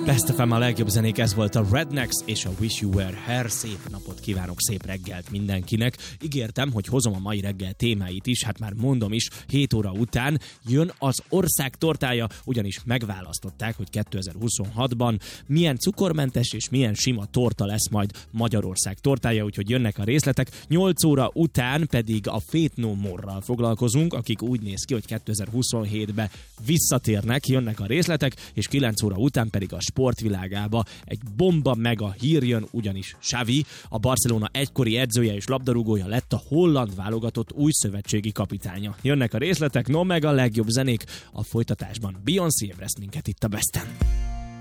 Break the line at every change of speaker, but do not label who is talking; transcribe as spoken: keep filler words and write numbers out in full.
Best ef em a legjobb zenék, ez volt a Rednecks és a Wish You Were Here. Szép napot kívánok, szép reggelt mindenkinek. Ígértem, hogy hozom a mai reggel témáit is, hát már mondom is, hét óra után jön az ország tortája, ugyanis megválasztották, hogy kétezer-huszonhatban milyen cukormentes és milyen sima torta lesz majd Magyarország tortája, úgyhogy jönnek a részletek. nyolc óra után pedig a Faith No More-ral foglalkozunk, akik úgy néz ki, hogy kétezer-huszonhétbe visszatérnek, jönnek a részletek, és kilenc óra után pedig a sportvilágába egy bomba mega hír jön, ugyanis Xavi, a Barcelona egykori edzője és labdarúgója lett a holland válogatott új szövetségi kapitánya. Jönnek a részletek, no meg a legjobb zenék a folytatásban. Beyoncé ébreszt minket itt a Besten.